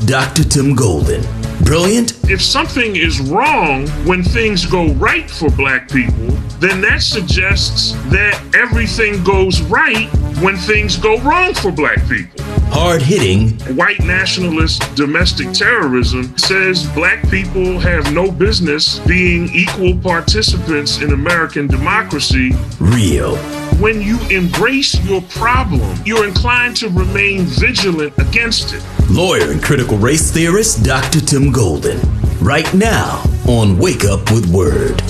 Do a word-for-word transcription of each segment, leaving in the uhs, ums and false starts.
Doctor Tim Golden. Brilliant? If something is wrong when things go right for black people, then that suggests that everything goes right when things go wrong for black people. Hard-hitting. White nationalist domestic terrorism says black people have no business being equal participants in American democracy. Real. When you embrace your problem, you're inclined to remain vigilant against it. Lawyer and critical race theorist Doctor Tim Golden. Right now on Wake Up with Word.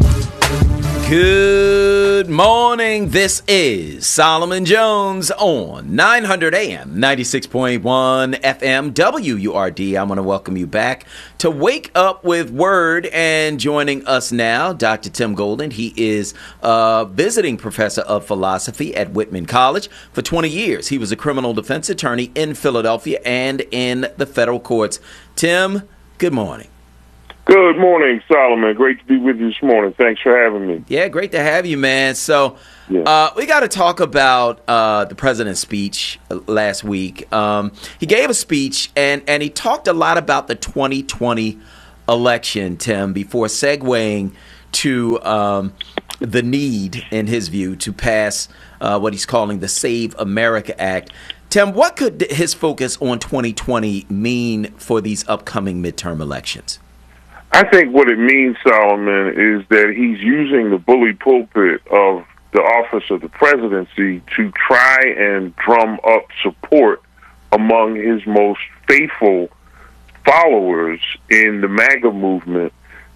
Good morning. This is Solomon Jones on nine hundred A M, ninety-six point one F M, W U R D. I want to welcome you back to Wake Up with Word, and joining us now, Doctor Tim Golden. He is a visiting professor of philosophy at Whitman College. For twenty years, he was a criminal defense attorney in Philadelphia and in the federal courts. Tim, good morning. Good morning, Solomon. Great to be with you this morning. Thanks for having me. Yeah, great to have you, man. So Yeah. uh, we got to talk about uh, the president's speech last week. Um, he gave a speech, and, and he talked a lot about the twenty twenty election, Tim, before segueing to um, the need, in his view, to pass uh, what he's calling the Save America Act. Tim, what could his focus on twenty twenty mean for these upcoming midterm elections? I think what it means, Solomon, is that he's using the bully pulpit of the office of the presidency to try and drum up support among his most faithful followers in the MAGA movement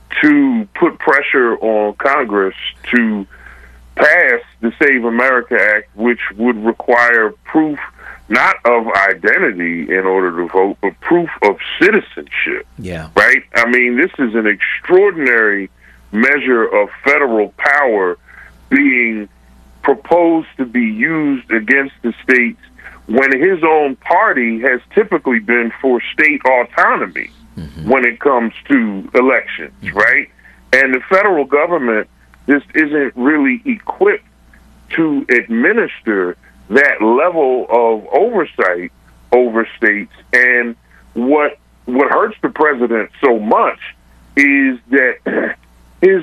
to put pressure on Congress to pass the Save America Act, which would require proof not of identity in order to vote, but proof of citizenship. Yeah. Right? I mean, this is an extraordinary measure of federal power being proposed to be used against the states when his own party has typically been for state autonomy mm-hmm. when it comes to elections, mm-hmm. right? And the federal government just isn't really equipped to administer that level of oversight over states. And what what hurts the president so much is that his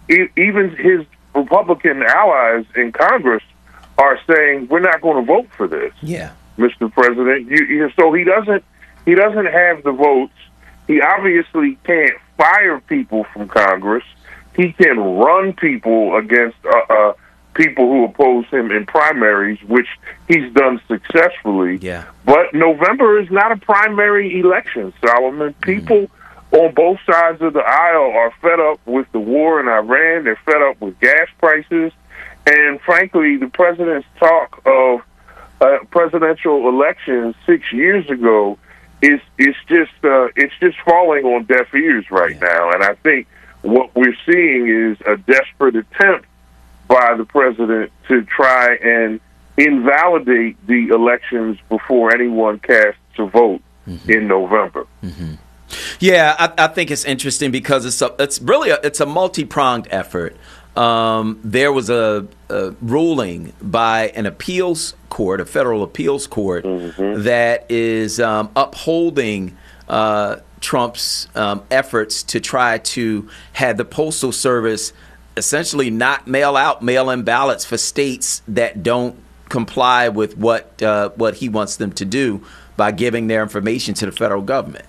even his Republican allies in Congress are saying, we're not going to vote for this. Yeah, Mister President. You, you, so he doesn't he doesn't have the votes. He obviously can't fire people from Congress. He can run people against uh, uh people who oppose him in primaries, which he's done successfully. Yeah. But November is not a primary election, Solomon. People mm-hmm. on both sides of the aisle are fed up with the war in Iran. They're fed up with gas prices. And frankly, the president's talk of uh, presidential elections six years ago is is just uh, it's just falling on deaf ears right yeah. now. And I think what we're seeing is a desperate attempt by the president to try and invalidate the elections before anyone casts a vote mm-hmm. in November. Mm-hmm. Yeah, I, I think it's interesting because it's a, it's really a, it's a multi-pronged effort. Um, there was a, a ruling by an appeals court, a federal appeals court, mm-hmm. that is um, upholding uh, Trump's um, efforts to try to have the Postal Service essentially not mail out mail-in ballots for states that don't comply with what uh, what he wants them to do by giving their information to the federal government.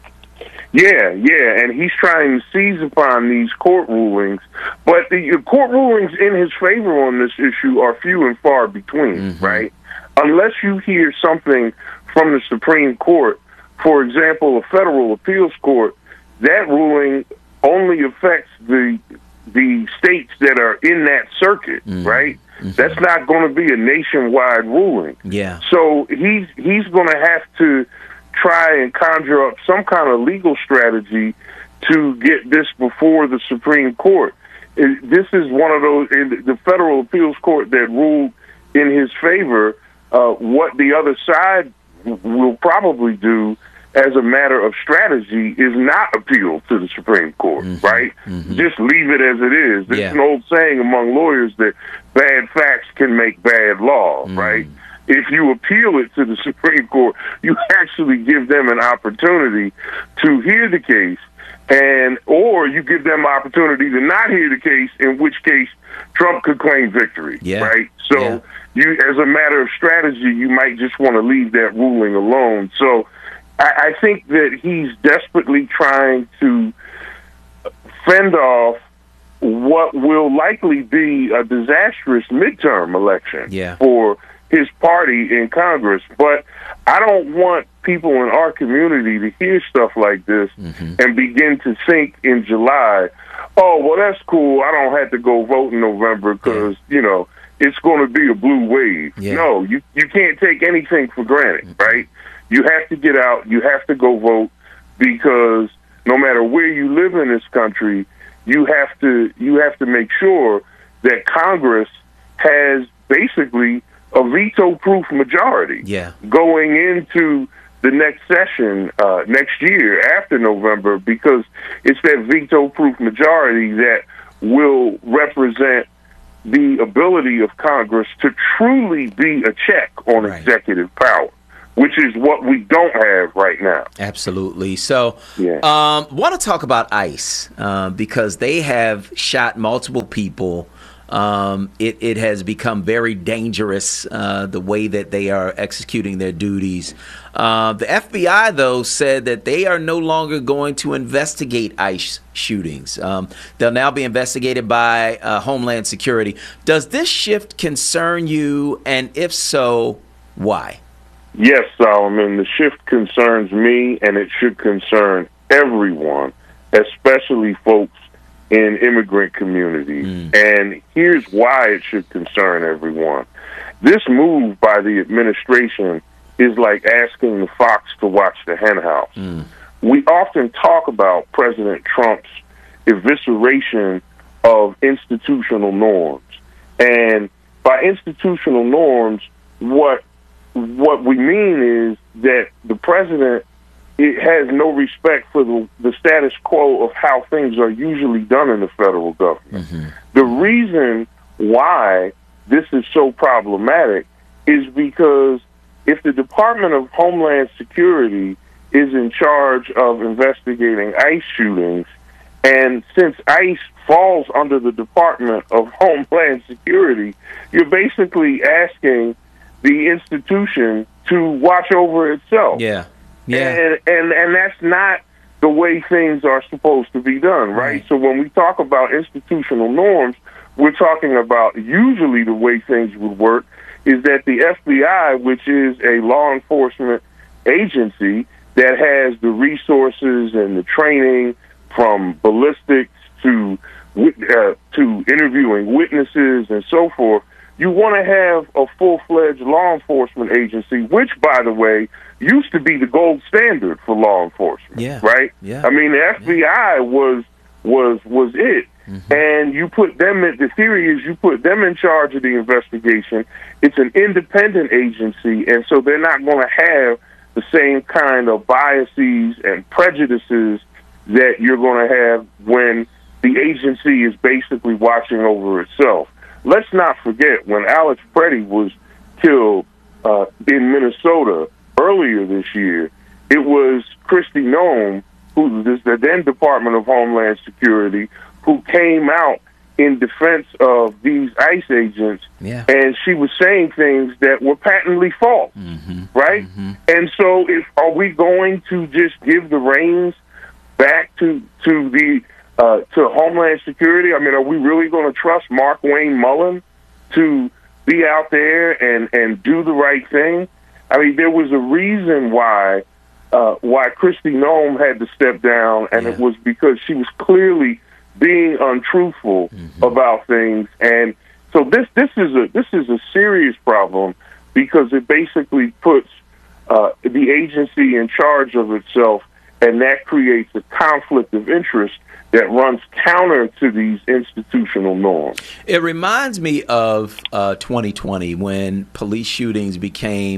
Yeah, yeah, and he's trying to seize upon these court rulings, but the court rulings in his favor on this issue are few and far between, mm-hmm. right? Unless you hear something from the Supreme Court, for example, a federal appeals court, that ruling only affects the the states that are in that circuit, mm-hmm. right? Mm-hmm. That's not going to be a nationwide ruling. Yeah. So he's he's going to have to try and conjure up some kind of legal strategy to get this before the Supreme Court. This is one of those, in the federal appeals court that ruled in his favor. Uh, what the other side will probably do as a matter of strategy is not appeal to the Supreme Court, mm-hmm. right? Mm-hmm. Just leave it as it is. There's yeah. an old saying among lawyers that bad facts can make bad law, mm-hmm. right? if you appeal it to the Supreme Court, you actually give them an opportunity to hear the case, and or you give them opportunity to not hear the case, in which case Trump could claim victory, yeah. right? So yeah. you, as a matter of strategy, you might just want to leave that ruling alone. So I, I think that he's desperately trying to fend off what will likely be a disastrous midterm election yeah. for his party in Congress. But I don't want people in our community to hear stuff like this mm-hmm. and begin to think in July, oh, well, that's cool. I don't have to go vote in November because, yeah. you know, it's going to be a blue wave. Yeah. No, you, you can't take anything for granted, mm-hmm. right? You have to get out. You have to go vote, because no matter where you live in this country, you have to you have to make sure that Congress has basically a veto-proof majority yeah. going into the next session uh, next year after November, because it's that veto-proof majority that will represent the ability of Congress to truly be a check on right. executive power, which is what we don't have right now. Absolutely. So yeah. um, want to talk about ICE uh, because they have shot multiple people. Um, it, it has become very dangerous, uh, the way that they are executing their duties. Uh, the F B I, though, said that they are no longer going to investigate ICE shootings. Um, they'll now be investigated by uh, Homeland Security. Does this shift concern you? And if so, why? Yes, Solomon, the shift concerns me, and it should concern everyone, especially folks in immigrant communities. Mm. And here's why it should concern everyone. This move by the administration is like asking the fox to watch the hen house. Mm. We often talk about President Trump's evisceration of institutional norms. And by institutional norms, what what we mean is that the president it has no respect for the, the status quo of how things are usually done in the federal government. Mm-hmm. The reason why this is so problematic is because if the Department of Homeland Security is in charge of investigating ICE shootings, and since ICE falls under the Department of Homeland Security, you're basically asking the institution to watch over itself. Yeah. Yeah. And, and and that's not the way things are supposed to be done, right? right? So when we talk about institutional norms, we're talking about usually the way things would work is that the F B I, which is a law enforcement agency that has the resources and the training from ballistics to uh, to interviewing witnesses and so forth, you want to have a full-fledged law enforcement agency, which, by the way, used to be the gold standard for law enforcement. Yeah. Right? Yeah. I mean, the F B I yeah. was was was it. Mm-hmm. And you put them in, the theory is you put them in charge of the investigation. It's an independent agency, and so they're not going to have the same kind of biases and prejudices that you're going to have when the agency is basically watching over itself. Let's not forget when Alex Preddy was killed uh, in Minnesota earlier this year, it was Kristi Noem, who is the then Department of Homeland Security, who came out in defense of these ICE agents, yeah. and she was saying things that were patently false, mm-hmm. right? Mm-hmm. And so if are we going to just give the reins back to to the Uh, to Homeland Security? I mean, are we really going to trust Markwayne Mullin to be out there and, and do the right thing? I mean, there was a reason why uh, why Kristi Noem had to step down, and yeah. it was because she was clearly being untruthful mm-hmm. about things. And so this this is a this is a serious problem because it basically puts uh, the agency in charge of itself, and that creates a conflict of interest that runs counter to these institutional norms. It reminds me of uh, twenty twenty when police shootings became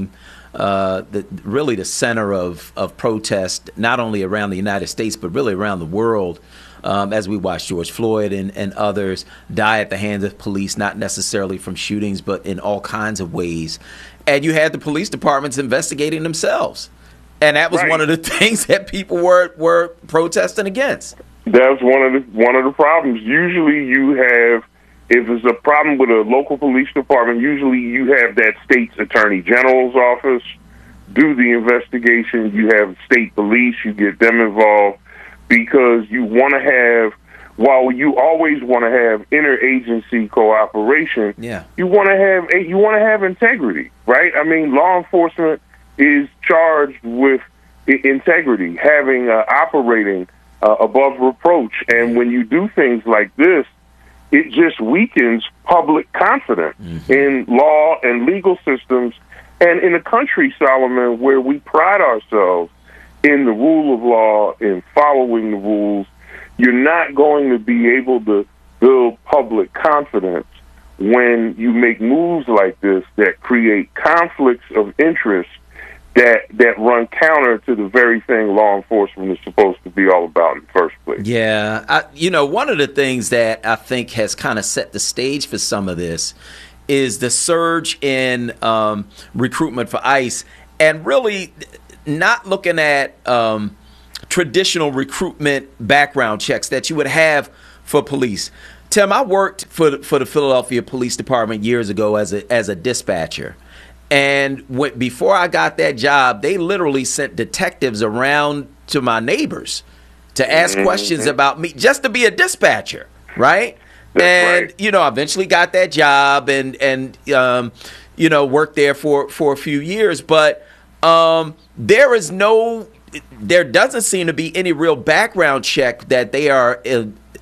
uh, the, really the center of, of protest, not only around the United States, but really around the world. Um, as we watch George Floyd and, and others die at the hands of police, not necessarily from shootings, but in all kinds of ways. And you had the police departments investigating themselves. And that was right. one of the things that people were, were protesting against. That's one of the one of the problems. Usually you have, if it's a problem with a local police department, usually you have that state's attorney general's office do the investigation. You have state police, you get them involved. Because you want to have, while you always want to have interagency cooperation, yeah. you want to have you want to have integrity, right? I mean, law enforcement is charged with integrity, having uh, operating uh, above reproach, and when you do things like this, it just weakens public confidence mm-hmm. in law and legal systems, and in a country, Solomon, where we pride ourselves in the rule of law, in following the rules. You're not going to be able to build public confidence when you make moves like this that create conflicts of interest that that run counter to the very thing law enforcement is supposed to be all about in the first place. Yeah. I, you know, one of the things that I think has kind of set the stage for some of this is the surge in um, recruitment for ICE, and really not looking at um, traditional recruitment background checks that you would have for police. Tim, I worked for the, for the Philadelphia Police Department years ago as a as a dispatcher, and when, before I got that job, they literally sent detectives around to my neighbors to ask mm-hmm. questions about me, just to be a dispatcher, right? That's and right. you know, I eventually got that job and and um, you know, worked there for for a few years, but. Um, there is no, there doesn't seem to be any real background check that they are uh,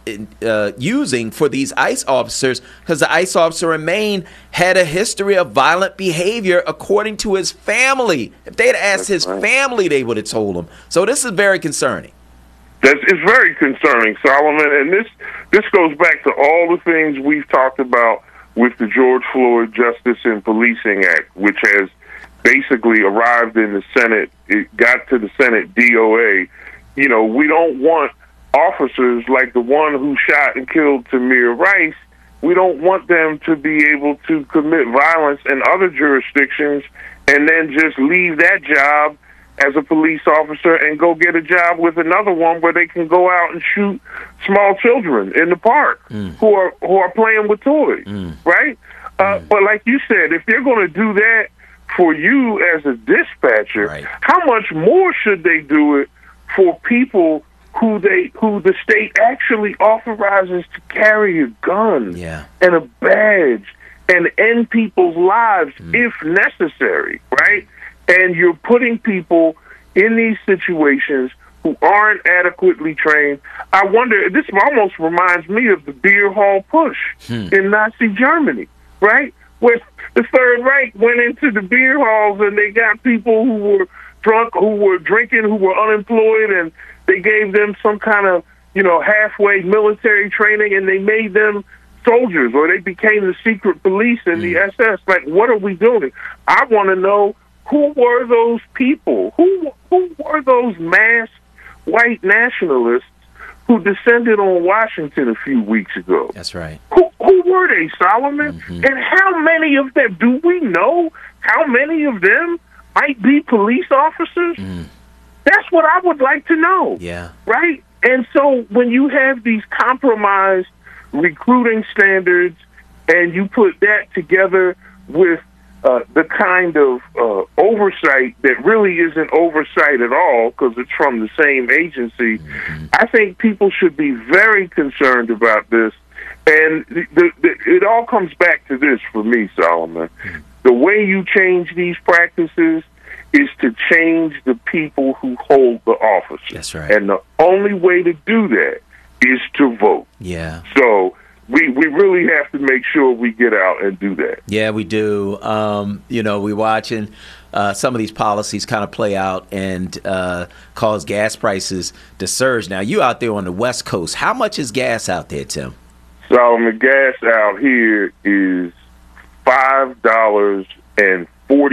uh, using for these ICE officers, because the ICE officer in Maine had a history of violent behavior according to his family. If they had asked That's his right. family, they would have told him. So this is very concerning. That's, it's very concerning, Solomon, and this this goes back to all the things we've talked about with the George Floyd Justice and Policing Act, which has basically arrived in the Senate. It got to the Senate D O A. You know, we don't want officers like the one who shot and killed Tamir Rice. We don't want them to be able to commit violence in other jurisdictions and then just leave that job as a police officer and go get a job with another one where they can go out and shoot small children in the park mm. who are who are playing with toys, mm. right? Uh, mm. But like you said, if they're going to do that for you as a dispatcher, right. how much more should they do it for people who they who the state actually authorizes to carry a gun yeah. and a badge and end people's lives mm. if necessary, right? And you're putting people in these situations who aren't adequately trained. I wonder, this almost reminds me of the beer hall push hmm. in Nazi Germany, right? Where the Third Reich went into the beer halls and they got people who were drunk, who were drinking, who were unemployed, and they gave them some kind of, you know, halfway military training, and they made them soldiers, or they became the secret police and mm. the S S. Like, what are we doing? I want to know, who were those people? Who who were those masked white nationalists who descended on Washington a few weeks ago? That's right. Who who were they, Solomon? Mm-hmm. And how many of them, do we know how many of them might be police officers? Mm. That's what I would like to know. Yeah. Right? And so when you have these compromised recruiting standards and you put that together with uh, the kind of uh, oversight that really isn't oversight at all because it's from the same agency, mm-hmm. I think people should be very concerned about this. And the, the, the, it all comes back to this for me, Solomon. Mm-hmm. The way you change these practices is to change the people who hold the office. That's right. And the only way to do that is to vote. Yeah. So we we really have to make sure we get out and do that. Yeah, we do. Um, you know, we're watching uh, some of these policies kind of play out and uh, cause gas prices to surge. Now, you out there on the West Coast, how much is gas out there, Tim? So the gas out here is five dollars and forty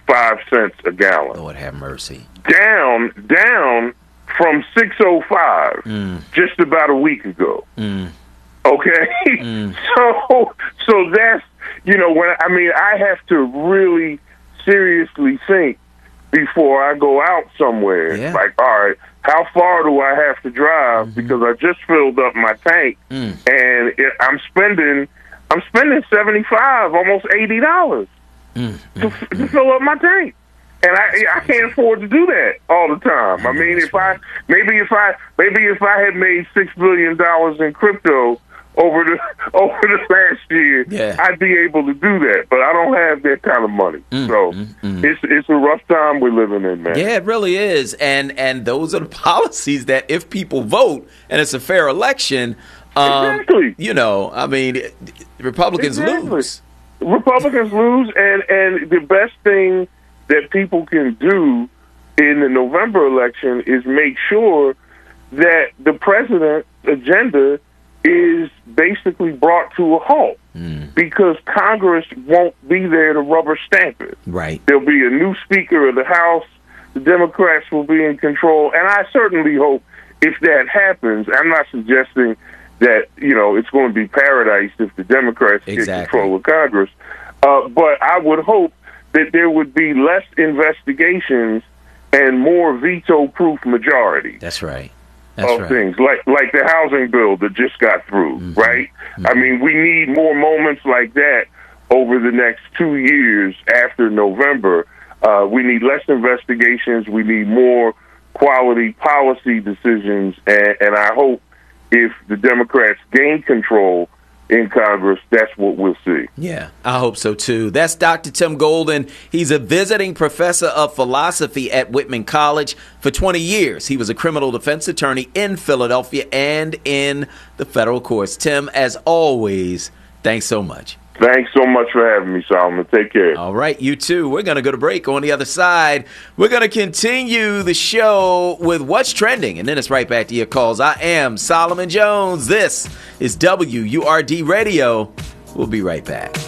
five cents a gallon. Lord have mercy. Down, down from six oh five Mm. just about a week ago. Mm. Okay, Mm. so so that's you know when I mean I have to really seriously think before I go out somewhere. Yeah. Like, all right, how far do I have to drive? Mm-hmm. Because I just filled up my tank, Mm. and it, I'm spending I'm spending seventy five, almost eighty dollars Mm. to, to fill up my tank. And I I can't afford to do that all the time. I mean, if I maybe if I maybe if I had made six billion dollars in crypto over the over the last year, Yeah. I'd be able to do that. But I don't have that kind of money, Mm, so mm, mm. it's it's a rough time we're living in, man. Yeah, it really is. And and those are the policies that if people vote and it's a fair election, um, Exactly. you know, I mean, Republicans Exactly. lose. Republicans lose, and and the best thing that people can do in the November election is make sure that the president's agenda is basically brought to a halt Mm. because Congress won't be there to rubber stamp it. Right. There'll be a new Speaker of the House. The Democrats will be in control, and I certainly hope if that happens, I'm not suggesting that, you know, it's going to be paradise if the Democrats Exactly. get control of Congress, uh, but I would hope that there would be less investigations and more veto-proof majority That's right. That's of right. things, like like the housing bill that just got through, Mm-hmm. right? I mean, we need more moments like that over the next two years after November. Uh, we need less investigations. We need more quality policy decisions, and, and I hope if the Democrats gain control in Congress, that's what we'll see. Yeah, I hope so too. That's Doctor Tim Golden. He's a visiting professor of philosophy at Whitman College. For twenty years, he was a criminal defense attorney in Philadelphia and in the federal courts. Tim, as always, thanks so much. Thanks so much for having me, Solomon. Take care. All right, you too. We're going to go to break. On the other side, we're going to continue the show with What's Trending, and then it's right back to your calls. I am Solomon Jones. This is W U R D Radio. We'll be right back.